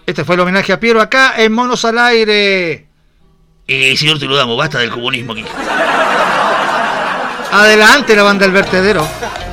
Este fue el homenaje a Piero acá en Monos al Aire. Señor, te lo damos, basta del comunismo aquí. Adelante la banda del vertedero.